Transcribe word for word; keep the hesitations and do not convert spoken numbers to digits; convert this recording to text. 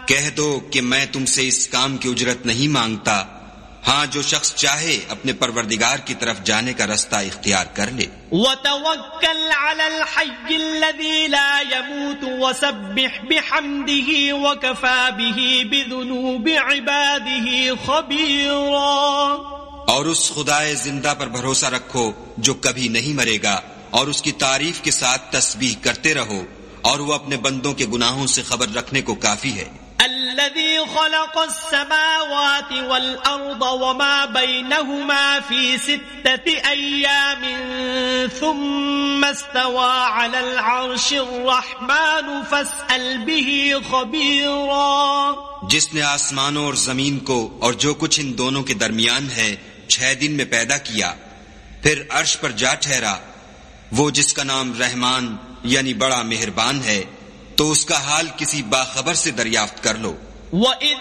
کہہ دو کہ میں تم سے اس کام کی اجرت نہیں مانگتا، ہاں جو شخص چاہے اپنے پروردگار کی طرف جانے کا رستہ اختیار کر لے۔ وَتَوَكَّلْ عَلَى الْحَيِّ الَّذِي لَا يَمُوتُ وَسَبِّحْ بِحَمْدِهِ وَكَفَى بِهِ بِذُنُوبِ عِبَادِهِ خَبِيرًا، اور اس خدائے زندہ پر بھروسہ رکھو جو کبھی نہیں مرے گا، اور اس کی تعریف کے ساتھ تسبیح کرتے رہو، اور وہ اپنے بندوں کے گناہوں سے خبر رکھنے کو کافی ہے۔ الذي خلق السماوات والأرض وما بينهما في ستة أيام ثم استوى على العرش الرحمن فاسأل به خبيرا، جس نے آسمانوں اور زمین کو اور جو کچھ ان دونوں کے درمیان ہے چھ دن میں پیدا کیا، پھر عرش پر جا ٹھہرا، وہ جس کا نام رحمان یعنی بڑا مہربان ہے، تو اس کا حال کسی باخبر سے دریافت کر لو۔ وَإِذْ